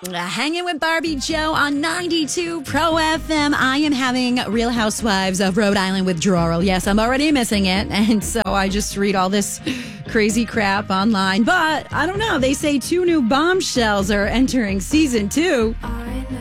Hanging with Barbie Joe on 92 Pro FM. I am having Real Housewives of Rhode Island withdrawal. Yes, I'm already missing it. And so I just read all this crazy crap online. But I don't know. They say 2 new bombshells are entering season 2.